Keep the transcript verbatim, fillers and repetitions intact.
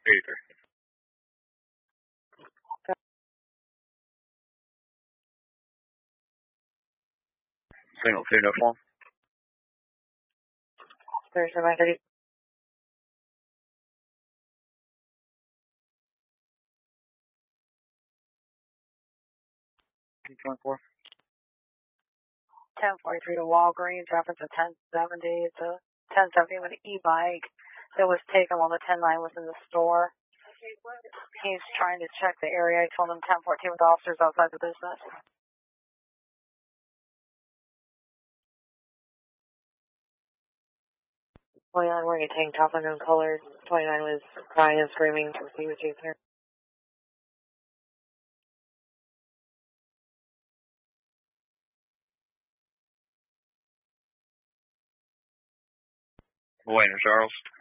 eighty-three. Single two, no form. There's my thirty. twenty-four. ten forty-three to Walgreens, reference of ten seventy. It's a ten seventy with an e-bike that was taken while the ten nine was in the store. He's trying to check the area. I told him ten fourteen with officers outside the business. twenty-nine wearing a tank top unknown colors. twenty-nine was crying and screaming to see what she's here. Wayne and Charles.